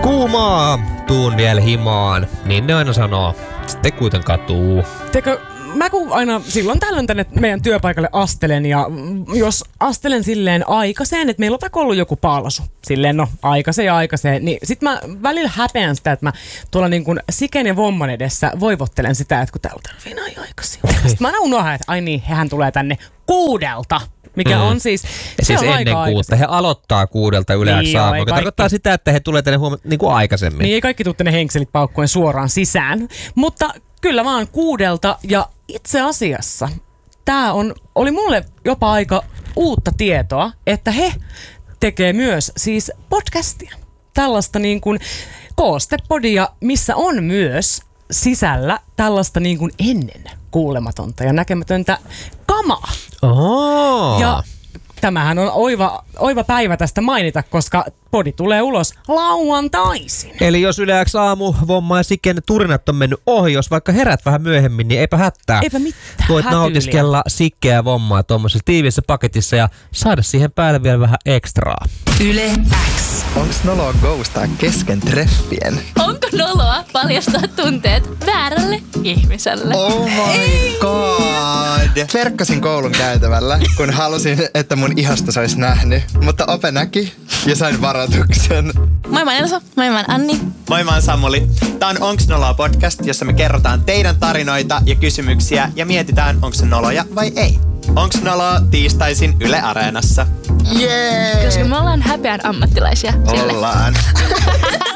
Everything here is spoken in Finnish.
Kuumaa, tuun vielä himaan. Niin ne aina sanoo. Sitten kuitenkaan tuu. Mä kun aina silloin tällöin tänne meidän työpaikalle astelen ja jos astelen silleen aikaiseen, että meillä on vaikka ollut joku palsu, silleen aikaiseen, niin sit mä välillä häpeän sitä, että mä tuolla niin kuin Siken ja Vomman edessä voivottelen sitä, että kun täällä on vielä aikaisin. Sitten mä aina unohdan, että ai niin, hehän tulee tänne 6, mikä on siis ennen 6. He aloittaa 6 yleensä aamulla, joka tarkoittaa sitä, että he tulee tänne niin kuin aikaisemmin. Niin ei kaikki tule tänne henkselit paukkuen suoraan sisään, mutta kyllä vaan 6 ja itse asiassa tää oli mulle jopa aika uutta tietoa, että he tekee myös siis podcastia. Tällaista niin kuin koostepodia, missä on myös sisällä tällaista niin kuin ennen kuulematonta ja näkemätöntä kamaa. Oh. Ja tämähän on oiva päivä tästä mainita, koska podi tulee ulos lauantaisin. Eli jos Yle X aamu, Vomma ja Siken turinat on mennyt ohi, jos vaikka herät vähän myöhemmin, niin eipä hätää. Eipä mitään. Voit nautiskella Sikkeä ja Vommaa tuommoisessa tiiviissä paketissa ja saada siihen päälle vielä vähän ekstraa. Yle X. Onks noloa ghostaa kesken treffien? Onko noloa paljastaa tunteet väärälle ihmiselle? Oh my god! Verkkasin koulun käytävällä, kun halusin, että mun ihasta olisi nähnyt. Mutta Ope näki ja sain varoituksen. Moi, mä oon Elsa. Moi, mä oon Anni. Moi, mä oon Samuli. Tää on Onks noloa podcast, jossa me kerrotaan teidän tarinoita ja kysymyksiä ja mietitään, onko se noloja vai ei. Onks noloa tiistaisin Yle Areenassa? Jee! Koska me ollaan häpeän ammattilaisia. Ollaan.